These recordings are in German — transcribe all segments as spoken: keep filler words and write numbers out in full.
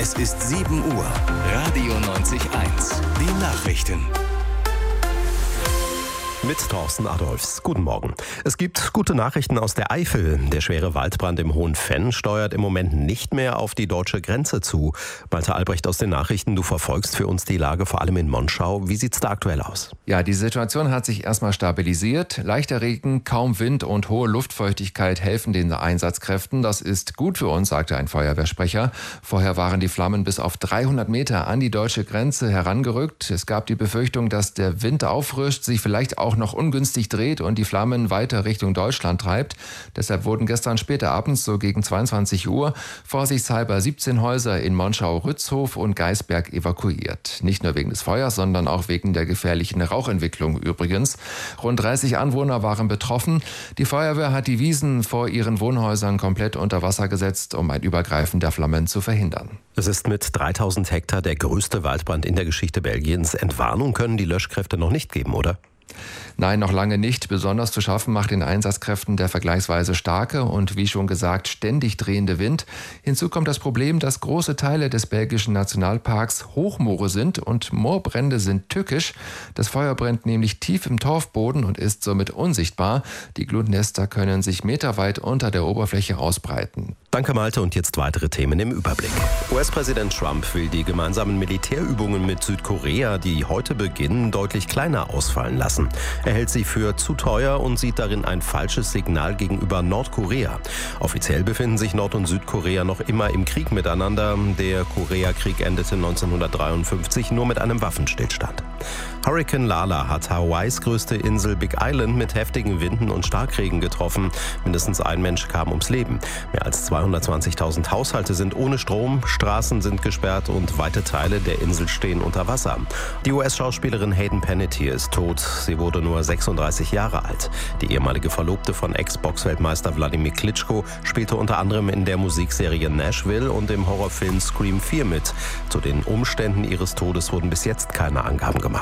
Es ist sieben Uhr. Radio neunzig eins. Die Nachrichten. Mit Thorsten Adolfs. Guten Morgen. Es gibt gute Nachrichten aus der Eifel. Der schwere Waldbrand im Hohen Venn steuert im Moment nicht mehr auf die deutsche Grenze zu. Malte Albrecht aus den Nachrichten, du verfolgst für uns die Lage vor allem in Monschau. Wie sieht's da aktuell aus? Ja, die Situation hat sich erstmal stabilisiert. Leichter Regen, kaum Wind und hohe Luftfeuchtigkeit helfen den Einsatzkräften. Das ist gut für uns, sagte ein Feuerwehrsprecher. Vorher waren die Flammen bis auf dreihundert Meter an die deutsche Grenze herangerückt. Es gab die Befürchtung, dass der Wind auffrischt, sich vielleicht auch noch ungünstig dreht und die Flammen weiter Richtung Deutschland treibt. Deshalb wurden gestern später abends, so gegen zweiundzwanzig Uhr, vorsichtshalber siebzehn Häuser in Monschau-Rützhof und Geisberg evakuiert. Nicht nur wegen des Feuers, sondern auch wegen der gefährlichen Rauchentwicklung übrigens. Rund dreißig Anwohner waren betroffen. Die Feuerwehr hat die Wiesen vor ihren Wohnhäusern komplett unter Wasser gesetzt, um ein Übergreifen der Flammen zu verhindern. Es ist mit dreitausend Hektar der größte Waldbrand in der Geschichte Belgiens. Entwarnung können die Löschkräfte noch nicht geben, oder? Nein, noch lange nicht. Besonders zu schaffen macht den Einsatzkräften der vergleichsweise starke und, wie schon gesagt, ständig drehende Wind. Hinzu kommt das Problem, dass große Teile des belgischen Nationalparks Hochmoore sind und Moorbrände sind tückisch. Das Feuer brennt nämlich tief im Torfboden und ist somit unsichtbar. Die Glutnester können sich meterweit unter der Oberfläche ausbreiten. Danke, Malte. Und jetzt weitere Themen im Überblick. U S-Präsident Trump will die gemeinsamen Militärübungen mit Südkorea, die heute beginnen, deutlich kleiner ausfallen lassen. Er hält sie für zu teuer und sieht darin ein falsches Signal gegenüber Nordkorea. Offiziell befinden sich Nord- und Südkorea noch immer im Krieg miteinander. Der Koreakrieg endete neunzehnhundertdreiundfünfzig nur mit einem Waffenstillstand. Hurrikan Lala hat Hawaiis größte Insel Big Island mit heftigen Winden und Starkregen getroffen. Mindestens ein Mensch kam ums Leben. Mehr als zweihundertzwanzigtausend Haushalte sind ohne Strom, Straßen sind gesperrt und weite Teile der Insel stehen unter Wasser. Die U S-Schauspielerin Hayden Panettiere ist tot. Sie wurde nur sechsunddreißig Jahre alt. Die ehemalige Verlobte von Ex-Boxweltmeister Wladimir Klitschko spielte unter anderem in der Musikserie Nashville und im Horrorfilm Scream vier mit. Zu den Umständen ihres Todes wurden bis jetzt keine Angaben gemacht.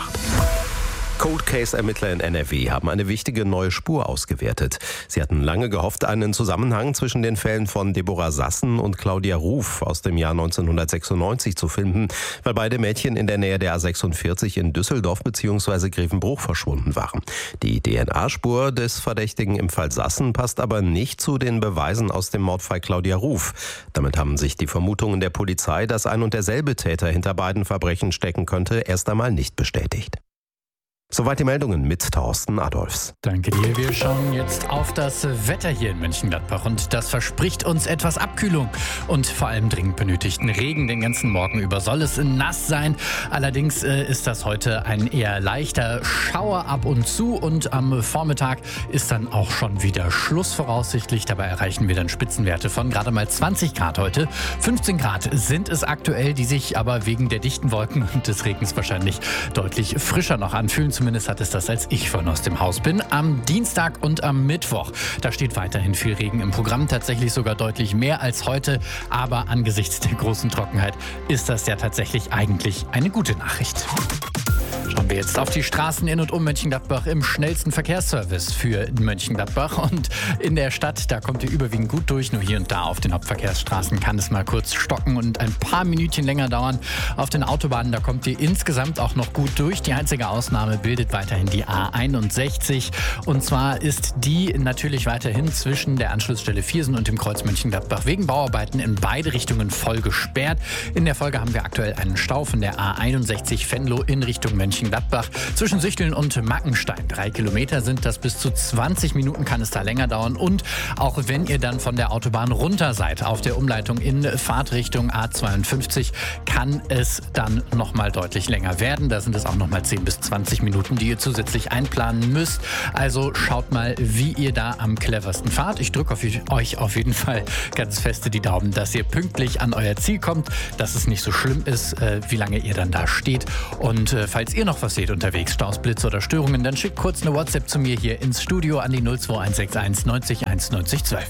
Cold Case-Ermittler in N R W haben eine wichtige neue Spur ausgewertet. Sie hatten lange gehofft, einen Zusammenhang zwischen den Fällen von Deborah Sassen und Claudia Ruf aus dem Jahr neunzehnhundertsechsundneunzig zu finden, weil beide Mädchen in der Nähe der A sechsundvierzig in Düsseldorf bzw. Grevenbruch verschwunden waren. Die D N A-Spur des Verdächtigen im Fall Sassen passt aber nicht zu den Beweisen aus dem Mordfall Claudia Ruf. Damit haben sich die Vermutungen der Polizei, dass ein und derselbe Täter hinter beiden Verbrechen stecken könnte, erst einmal nicht bestätigt. Soweit die Meldungen mit Thorsten Adolfs. Danke dir. Wir schauen jetzt auf das Wetter hier in Mönchengladbach und das verspricht uns etwas Abkühlung und vor allem dringend benötigten Regen. Den ganzen Morgen über soll es nass sein. Allerdings äh, ist das heute ein eher leichter Schauer ab und zu und am Vormittag ist dann auch schon wieder Schluss voraussichtlich. Dabei erreichen wir dann Spitzenwerte von gerade mal zwanzig Grad heute. fünfzehn Grad sind es aktuell, die sich aber wegen der dichten Wolken und des Regens wahrscheinlich deutlich frischer noch anfühlen. Zumindest hat es das, als ich vorhin aus dem Haus bin. Am Dienstag und am Mittwoch, da steht weiterhin viel Regen im Programm. Tatsächlich sogar deutlich mehr als heute. Aber angesichts der großen Trockenheit ist das ja tatsächlich eigentlich eine gute Nachricht. Schauen wir jetzt auf die Straßen in und um Mönchengladbach im schnellsten Verkehrsservice für Mönchengladbach. Und in der Stadt, da kommt ihr überwiegend gut durch. Nur hier und da auf den Hauptverkehrsstraßen kann es mal kurz stocken und ein paar Minütchen länger dauern. Auf den Autobahnen, da kommt ihr insgesamt auch noch gut durch. Die einzige Ausnahme bildet weiterhin die A einundsechzig. Und zwar ist die natürlich weiterhin zwischen der Anschlussstelle Viersen und dem Kreuz Mönchengladbach wegen Bauarbeiten in beide Richtungen voll gesperrt. In der Folge haben wir aktuell einen Stau von der A einundsechzig Venlo in Richtung Mönchengladbach. Zwischen Süchteln und Mackenstein. Drei Kilometer sind das, bis zu zwanzig Minuten kann es da länger dauern. Und auch wenn ihr dann von der Autobahn runter seid, auf der Umleitung in Fahrtrichtung A zweiundfünfzig, kann es dann nochmal deutlich länger werden. Da sind es auch nochmal zehn bis zwanzig Minuten, die ihr zusätzlich einplanen müsst. Also schaut mal, wie ihr da am cleversten fahrt. Ich drücke euch auf jeden Fall ganz feste die Daumen, dass ihr pünktlich an euer Ziel kommt, dass es nicht so schlimm ist, äh, wie lange ihr dann da steht. Und äh, falls ihr noch was seht unterwegs, Staus, Blitze oder Störungen, dann schickt kurz eine WhatsApp zu mir hier ins Studio an die null zwei eins sechs eins neunzig eins neunzig zwölf.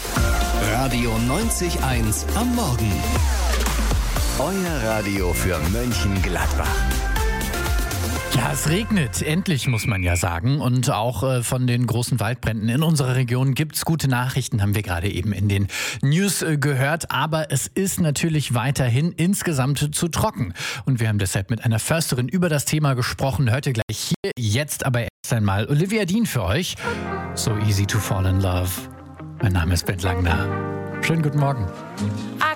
Radio neunzig eins am Morgen. Euer Radio für Mönchengladbach. Ja, es regnet. Endlich, muss man ja sagen. Und auch äh, von den großen Waldbränden in unserer Region gibt's gute Nachrichten, haben wir gerade eben in den News äh, gehört. Aber es ist natürlich weiterhin insgesamt zu trocken. Und wir haben deshalb mit einer Försterin über das Thema gesprochen. Hört ihr gleich hier. Jetzt aber erst einmal Olivia Dean für euch. So easy to fall in love. Mein Name ist Ben Langner. Schönen guten Morgen.